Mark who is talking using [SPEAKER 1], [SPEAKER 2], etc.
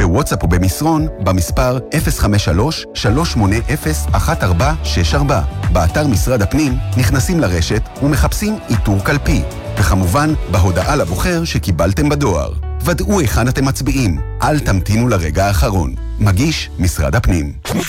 [SPEAKER 1] בוואטסאפ ובמסרון במספר 053-380-1464. באתר משרד הפנים נכנסים לרשת ומחפשים איתור קלפי, וכמובן בהודעה לבוחר שקיבלתם בדואר. ודאו היכן אתם מצביעים, אל תמתינו לרגע האחרון. מגיש משרד הפנים.